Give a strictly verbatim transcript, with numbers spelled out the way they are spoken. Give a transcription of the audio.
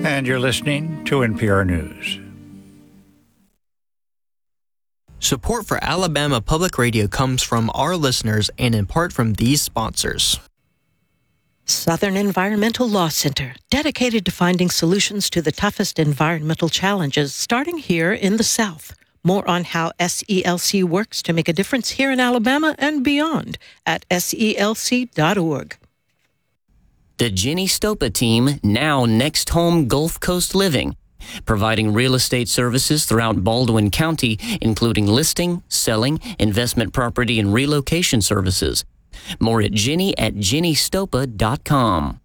And you're listening to N P R News. Support for Alabama Public Radio comes from our listeners and in part from these sponsors. Southern Environmental Law Center, dedicated to finding solutions to the toughest environmental challenges, starting here in the South. More on how S E L C works to make a difference here in Alabama and beyond at S E L C dot org. The Jenny Stopa team, now Next Home Gulf Coast Living, providing real estate services throughout Baldwin County, including listing, selling, investment property, and relocation services. More at Jenny at Jenny Stopa dot com.